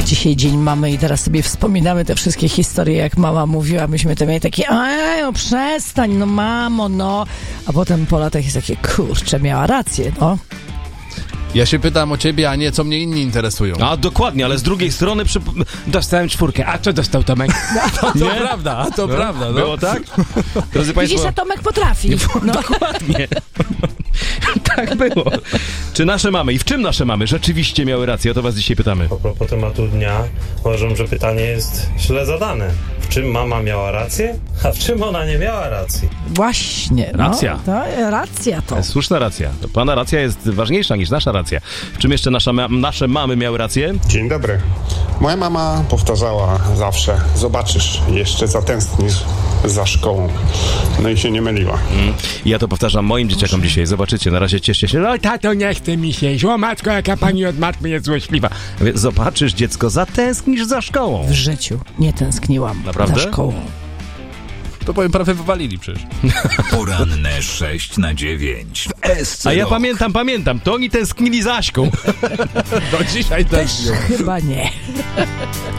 dzisiaj dzień mamy i teraz sobie wspominamy te wszystkie historie, jak mama mówiła, myśmy to mieli takie, no przestań, no mamo, no. A potem po latach jest takie, kurczę, miała rację, no. Ja się pytam o ciebie, a nie co mnie inni interesują. A dokładnie, ale z drugiej strony dostałem 4. A co dostał Tomek? To prawda, to prawda. No. Było tak? Drodzy państwo, Widzisz, a Tomek potrafi. No. dokładnie. Tak było. Czy nasze mamy i w czym nasze mamy rzeczywiście miały rację? O to was dzisiaj pytamy. A propos tematu dnia, uważam, że pytanie jest źle zadane. W czym mama miała rację, a w czym ona nie miała racji? Właśnie. Racja. No, racja to. Słuszna racja. To pana racja jest ważniejsza niż nasza racja. W czym jeszcze nasze mamy miały rację? Dzień dobry. Moja mama powtarzała zawsze, zobaczysz, jeszcze zatęsknisz za szkołą. No i się nie myliła. Ja to powtarzam moim dzieciakom dzisiaj. Zobaczycie, na razie cieszcie się. Oj, tato, nie chce mi się. O matko, jaka pani od matmy jest złośliwa. Mówię, zobaczysz, dziecko, zatęsknisz za szkołą. W życiu nie tęskniłam Naprawdę? za szkołą. To powiem, prawie wywalili przecież. Poranne 6-9 w SC A ja Rock. pamiętam, to oni tęsknili za Aśką. Do dzisiaj Też chyba nie.